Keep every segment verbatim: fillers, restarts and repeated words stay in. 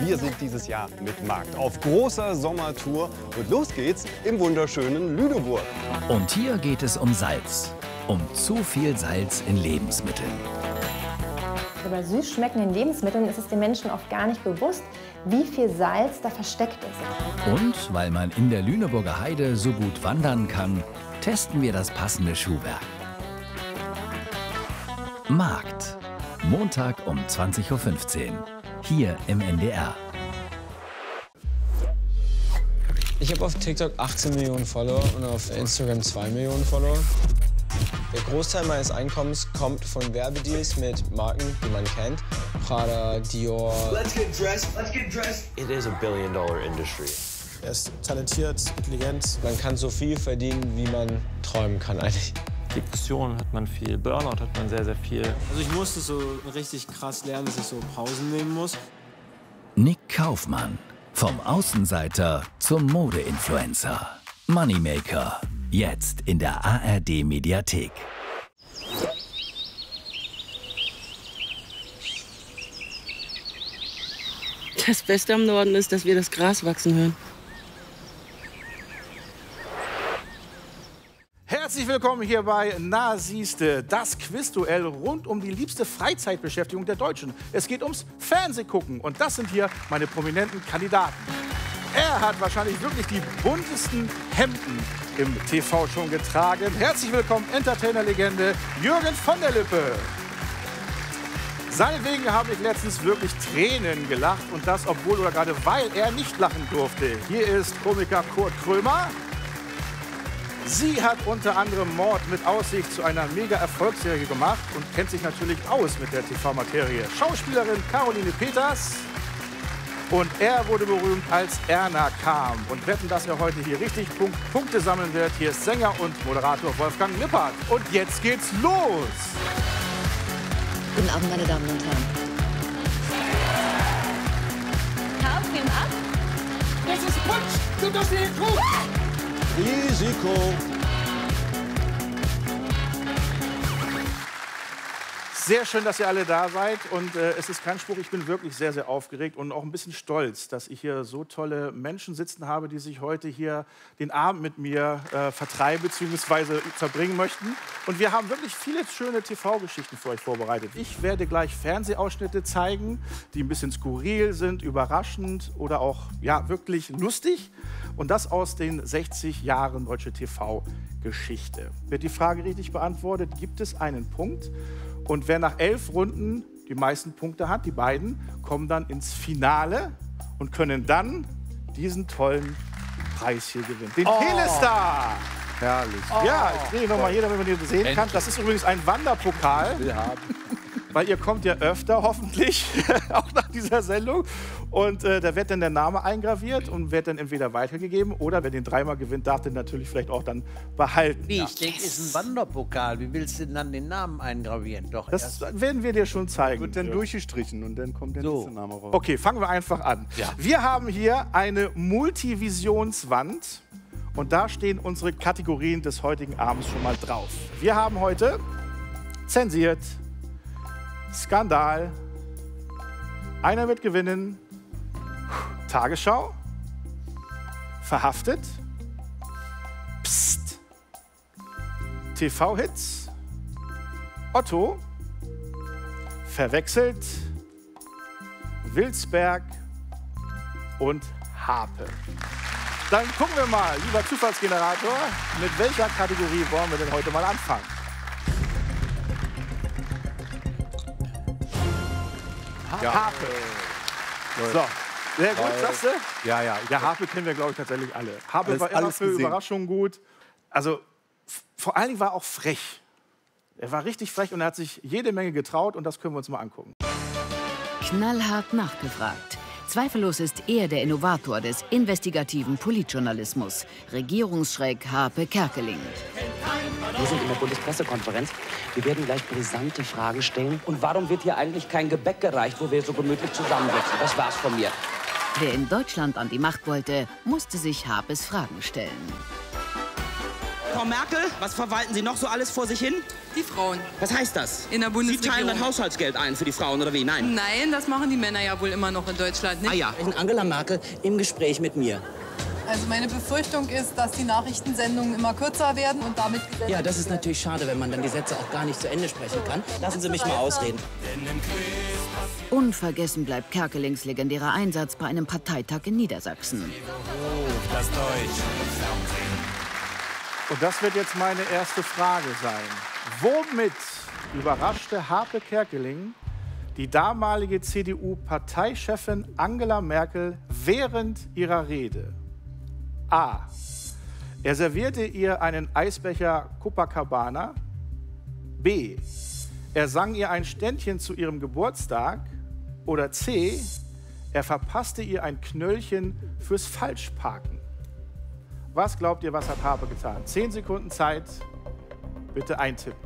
Wir sind dieses Jahr mit Markt auf großer Sommertour und los geht's im wunderschönen Lüneburg. Und hier geht es um Salz. Um zu viel Salz in Lebensmitteln. Bei süß schmeckenden Lebensmitteln ist es den Menschen oft gar nicht bewusst, wie viel Salz da versteckt ist. Und weil man in der Lüneburger Heide so gut wandern kann, testen wir das passende Schuhwerk. Markt. Montag um zwanzig Uhr fünfzehn. Hier im N D R. Ich habe auf TikTok achtzehn Millionen Follower und auf Instagram zwei Millionen Follower. Der Großteil meines Einkommens kommt von Werbedeals mit Marken, die man kennt. Prada, Dior. Let's get dressed. Let's get dressed. It is a billion dollar industry. Er ist talentiert, intelligent. Man kann so viel verdienen, wie man träumen kann eigentlich. Depressionen hat man viel, Burnout hat man sehr, sehr viel. Also ich musste so richtig krass lernen, dass ich so Pausen nehmen muss. Nick Kaufmann. Vom Außenseiter zum Modeinfluencer. Moneymaker. Jetzt in der A R D-Mediathek. Das Beste am Norden ist, dass wir das Gras wachsen hören. Herzlich willkommen hier bei Na siehste, das Quizduell rund um die liebste Freizeitbeschäftigung der Deutschen. Es geht ums Fernsehgucken und das sind hier meine prominenten Kandidaten. Er hat wahrscheinlich wirklich die buntesten Hemden im T V schon getragen. Herzlich willkommen, Entertainer-Legende Jürgen von der Lippe. Seinetwegen habe ich letztens wirklich Tränen gelacht und das, obwohl oder gerade weil er nicht lachen durfte. Hier ist Komiker Kurt Krömer. Sie hat unter anderem Mord mit Aussicht zu einer Mega-Erfolgsserie gemacht und kennt sich natürlich aus mit der T V-Materie. Schauspielerin Caroline Peters. Und er wurde berühmt, als Erna kam. Und wetten, dass er heute hier richtig Punkt Punkte sammeln wird. Hier ist Sänger und Moderator Wolfgang Lippert. Und jetzt geht's los. Guten Abend, meine Damen und Herren. Chaos nimmt ab. Das ist Punsch. Du darfst nicht tun. Risiko. Sehr schön, dass ihr alle da seid. Und äh, es ist kein Spruch, ich bin wirklich sehr, sehr aufgeregt und auch ein bisschen stolz, dass ich hier so tolle Menschen sitzen habe, die sich heute hier den Abend mit mir äh, vertreiben bzw. verbringen möchten. Und wir haben wirklich viele schöne T V-Geschichten für euch vorbereitet. Ich werde gleich Fernsehausschnitte zeigen, die ein bisschen skurril sind, überraschend oder auch ja, wirklich lustig. Und das aus den sechzig Jahren deutsche T V-Geschichte. Wird die Frage richtig beantwortet, gibt es einen Punkt. Und wer nach elf Runden die meisten Punkte hat, die beiden, kommen dann ins Finale und können dann diesen tollen Preis hier gewinnen. Den Oh. Telestar! Herrlich. Ja, ich drehe nochmal hier, damit man den sehen kann. Das ist übrigens ein Wanderpokal. Will haben. Weil ihr kommt ja öfter, hoffentlich, auch nach dieser Sendung. Und äh, da wird dann der Name eingraviert und wird dann entweder weitergegeben oder wer den dreimal gewinnt, darf den natürlich vielleicht auch dann behalten. Wie, ich denke, ist ein Wanderpokal. Wie willst du denn dann den Namen eingravieren? Doch, Das werden wir dir schon zeigen. Wird dann durchgestrichen und dann kommt der So. nächste Name raus. Okay, fangen wir einfach an. Ja. Wir haben hier eine Multivisionswand und da stehen unsere Kategorien des heutigen Abends schon mal drauf. Wir haben heute zensiert, Skandal, einer wird gewinnen, Tagesschau, verhaftet, Psst, T V-Hits, Otto, verwechselt, Wilsberg und Harpe. Dann gucken wir mal, lieber Zufallsgenerator, mit welcher Kategorie wollen wir denn heute mal anfangen? Ja. Harpe. So, sehr gut, Weil- sagst du? Ja, ja. Ja, Harpe kennen wir, glaube ich, tatsächlich alle. Harpe Alles- war immer alles für gesehen. Überraschungen gut. Also, f- vor allen Dingen war er auch frech. Er war richtig frech und er hat sich jede Menge getraut und das können wir uns mal angucken. Knallhart nachgefragt. Zweifellos ist er der Innovator des investigativen Politjournalismus. Regierungsschreck Harpe Kerkeling. Wir sind in der Bundespressekonferenz. Wir werden gleich brisante Fragen stellen. Und warum wird hier eigentlich kein Gebäck gereicht, wo wir so gemütlich zusammensitzen? Das war's von mir. Wer in Deutschland an die Macht wollte, musste sich Harpes Fragen stellen. Frau Merkel, was verwalten Sie noch so alles vor sich hin? Die Frauen. Was heißt das? In der Bundesregierung. Sie teilen das Haushaltsgeld ein für die Frauen, oder wie? Nein. Nein, das machen die Männer ja wohl immer noch in Deutschland, nicht? Ah ja, Angela Merkel im Gespräch mit mir. Also meine Befürchtung ist, dass die Nachrichtensendungen immer kürzer werden und damit... Ja, das ist natürlich schade, wenn man dann die Sätze auch gar nicht zu Ende sprechen kann. Lassen Sie mich mal ausreden. Unvergessen bleibt Kerkelings legendärer Einsatz bei einem Parteitag in Niedersachsen. Das deutsche Fernsehen. Und das wird jetzt meine erste Frage sein. Womit überraschte Harpe Kerkeling die damalige C D U-Parteichefin Angela Merkel während ihrer Rede? A. Er servierte ihr einen Eisbecher Copacabana. B. Er sang ihr ein Ständchen zu ihrem Geburtstag. Oder C. Er verpasste ihr ein Knöllchen fürs Falschparken. Was glaubt ihr, was hat Harpe getan? Zehn Sekunden Zeit. Bitte eintippen.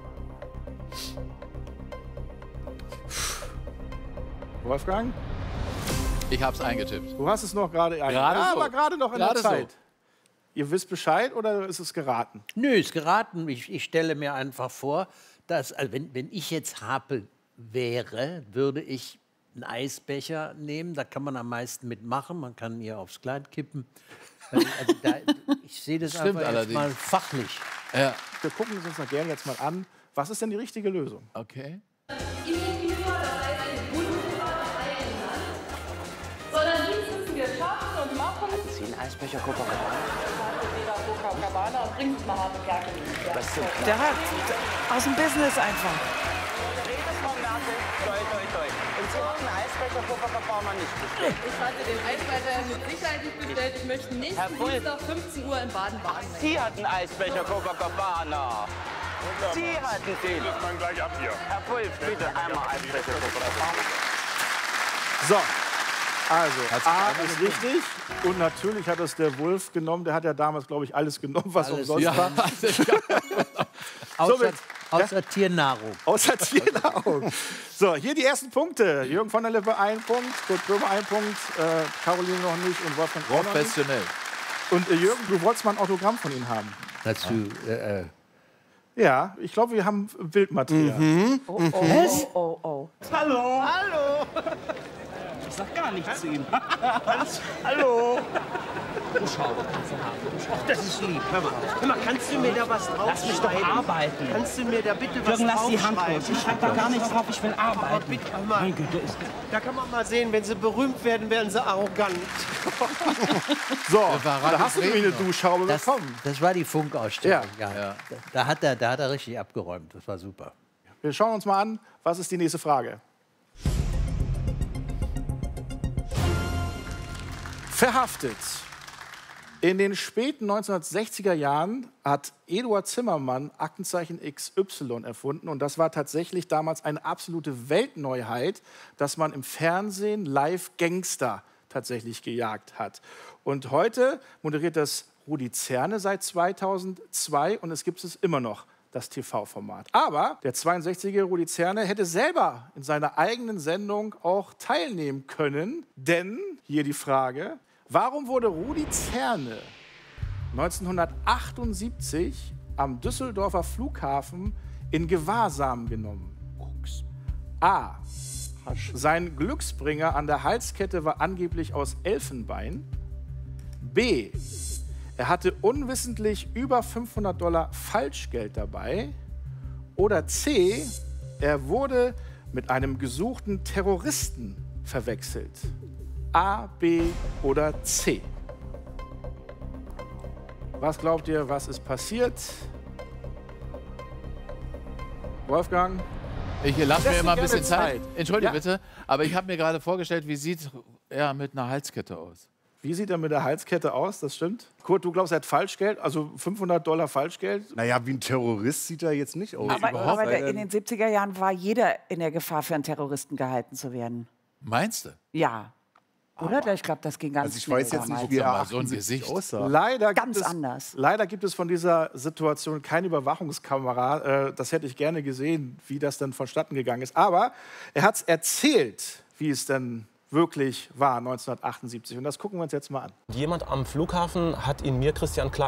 Wolfgang? Ich habe es eingetippt. Du hast es noch gerade eingetippt. Gerade ja, so. aber gerade noch in Gerade der Zeit. so. Ihr wisst Bescheid oder ist es geraten? Nö, ist geraten. Ich, ich stelle mir einfach vor, dass, also wenn, wenn ich jetzt Harpe wäre, würde ich einen Eisbecher nehmen. Da kann man am meisten mitmachen. Man kann ihr aufs Kleid kippen. Also da, ich sehe das Stimmt einfach jetzt mal allerdings. fachlich. Ja. Wir gucken uns das gerne jetzt mal an. Was ist denn die richtige Lösung? Okay. Sondern dies müssen wir schaffen und machen. Sie einen Eisbecher Copacabana? Copacabana und bringt mal Harpe Kerkeling. Der hat aus dem Business einfach. Und Sie haben einen Eisbecher Copacabana nicht bestellt. Ich hatte den Eisbecher mit Sicherheit nicht bestellt. Ich möchte nicht Herr Wolf. Dienstag fünfzehn Uhr in Baden-Baden. Sie hatten Eisbecher Copacabana. Sie hatten den. Das man gleich ab hier. Herr Wolf, bitte einmal Eisbecher Copacabana. So, also Hat's A einer ist genommen? richtig. Und natürlich hat es der Wolf genommen. Der hat ja damals, glaube ich, alles genommen, was Alles, umsonst ja. war. Außer, Somit- außer Tiernahrung. Außer Tiernahrung. So, hier die ersten Punkte. Jürgen von der Lippe ein Punkt, Kurt Krömer ein Punkt, äh, Caroline noch nicht und Wolfgang auch noch nicht. Professionell. Und äh, Jürgen, du wolltest mal ein Autogramm von ihm haben. Dazu, äh, äh, Ja, ich glaube, wir haben Bildmaterial. Oh, oh, oh, oh, oh. Hallo. Hallo. Ich sag gar nichts zu ihm. Hallo. Du schau, kannst du haben. Ach, das ist lieb. Hör mal. Hör mal, kannst du mir da was draufschreiben? Lass mich doch arbeiten. Kannst du mir da bitte was Jürgen, lass die Hand draufschreiben? los. Ich schreib da gar nichts drauf, ich will arbeiten. Aber bitte, hör mal. Mein Güte, ist Da kann man mal sehen, wenn sie berühmt werden, werden sie arrogant. So, war da hast du nämlich eine Bremen noch. Duschhaube das, bekommen. das war die Funkausstellung. Ja. Ja. Da, da, hat er, da hat er richtig abgeräumt. Das war super. Wir schauen uns mal an, was ist die nächste Frage. Verhaftet. In den späten neunzehnhundertsechziger Jahren hat Eduard Zimmermann Aktenzeichen X Y erfunden. Und das war tatsächlich damals eine absolute Weltneuheit, dass man im Fernsehen live Gangster tatsächlich gejagt hat. Und heute moderiert das Rudi Zerne seit zweitausendzwei und es gibt es immer noch, das T V-Format. Aber der zweiundsechzigjährige Rudi Zerne hätte selber in seiner eigenen Sendung auch teilnehmen können. Denn, hier die Frage, warum wurde Rudi Zerne neunzehnhundertachtundsiebzig am Düsseldorfer Flughafen in Gewahrsam genommen? A. Sein Glücksbringer an der Halskette war angeblich aus Elfenbein. B. Er hatte unwissentlich über fünfhundert Dollar Falschgeld dabei. Oder C. Er wurde mit einem gesuchten Terroristen verwechselt. A, B oder C. Was glaubt ihr, was ist passiert? Wolfgang? Ich lasse mir immer ein bisschen Zeit. Zeit. Entschuldige Ja. bitte, aber ich habe mir gerade vorgestellt, wie sieht er mit einer Halskette aus? Wie sieht er mit der Halskette aus? Das stimmt. Kurt, du glaubst, er hat Falschgeld, also fünfhundert Dollar Falschgeld? Naja, wie ein Terrorist sieht er jetzt nicht aus. Aber, Überhaupt. aber der, in den siebziger Jahren war jeder in der Gefahr, für einen Terroristen gehalten zu werden. Meinst du? Ja. Oder? Ich glaube, das ging ganz Also ich schnell weiß jetzt damals. nicht, wie er mal so ein achtundsiebzig Gesicht. aussah. Leider Ganz gibt es, anders. Leider gibt es von dieser Situation keine Überwachungskamera. Äh, Das hätte ich gerne gesehen, wie das dann vonstatten gegangen ist. Aber er hat es erzählt, wie es dann wirklich war neunzehnhundertachtundsiebzig. Und das gucken wir uns jetzt mal an. Jemand am Flughafen hat ihn mir, Christian Klein,